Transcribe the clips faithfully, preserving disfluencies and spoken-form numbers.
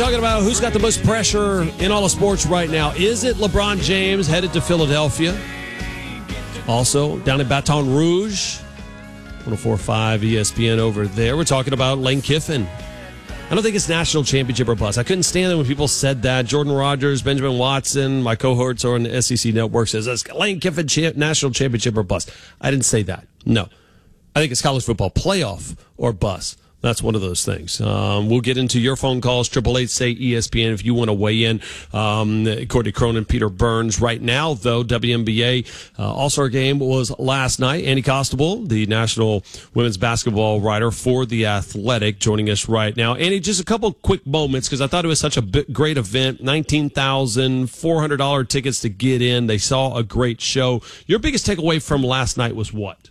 talking about who's got the most pressure in all of sports right now. Is it LeBron James headed to Philadelphia? Also, down in Baton Rouge, one oh four point five E S P N over there. We're talking about Lane Kiffin. I don't think it's national championship or bust. I couldn't stand it when people said that. Jordan Rogers, Benjamin Watson, my cohorts on the S E C Network says, that's Lane Kiffin champ, national championship or bust. I didn't say that. No. I think it's college football playoff or bust. That's one of those things. Um, we'll get into your phone calls, triple eight say E S P N if you want to weigh in. Um, Courtney Cronin, Peter Burns. Right now, though, W N B A uh, All-Star Game was last night. Annie Costabile, the national women's basketball writer for The Athletic, joining us right now. Annie, just a couple quick moments, because I thought it was such a big, great event. nineteen thousand four hundred dollars tickets to get in. They saw a great show. Your biggest takeaway from last night was what?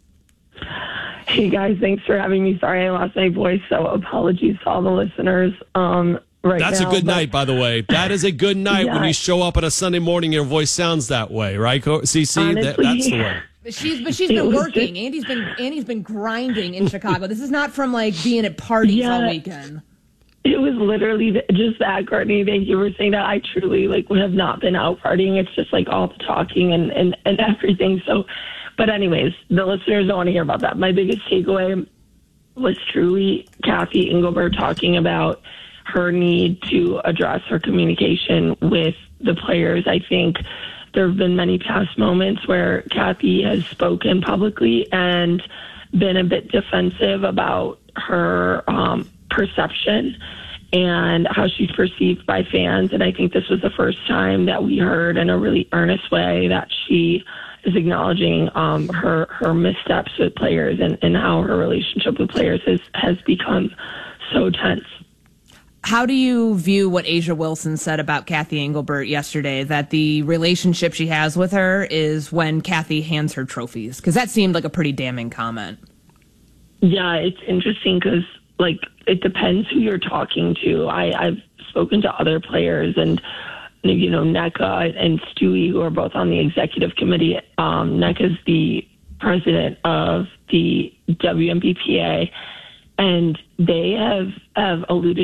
Hey, guys, thanks for having me. Sorry I lost my voice, so apologies to all the listeners. Um, right That's now, a good but, night, by the way. That is a good night yeah. when you show up on a Sunday morning, your voice sounds that way, right, C C? Honestly, that, that's the way. But she's but she's been working. Just, Andy's been Andy's been grinding in Chicago. This is not from like being at parties yeah, all weekend. It was literally just that, Courtney. Thank you for saying that. I truly like would have not been out partying. It's just like all the talking and, and, and everything. So, but anyways, the listeners don't want to hear about that. My biggest takeaway was truly Cathy Engelbert talking about her need to address her communication with the players. I think there have been many past moments where Cathy has spoken publicly and been a bit defensive about her um, perception and how she's perceived by fans. And I think this was the first time that we heard in a really earnest way that she is acknowledging um, her, her missteps with players and, and how her relationship with players has, has become so tense. How do you view what A'ja Wilson said about Cathy Engelbert yesterday, that the relationship she has with her is when Cathy hands her trophies? Because that seemed like a pretty damning comment. Yeah, it's interesting because, like, it depends who you're talking to. I, I've spoken to other players and, you know, Nneka and Stewie, who are both on the executive committee. Um, Nneka's the president of the W N B P A, and they have, have alluded